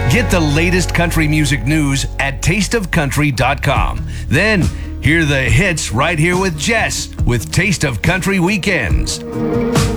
Get the latest country music news at tasteofcountry.com. Then hear the hits right here with Jess with Taste of Country Weekends.